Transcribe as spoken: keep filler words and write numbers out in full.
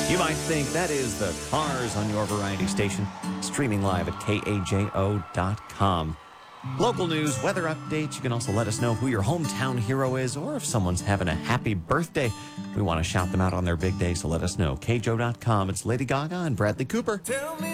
You might think that is the Cars on your variety station, streaming live at K A J O dot com. Local news, weather updates. You can also let us know who your hometown hero is, or if someone's having a happy birthday. We want to shout them out on their big day, so let us know. K J O dot com. It's Lady Gaga and Bradley Cooper. Tell me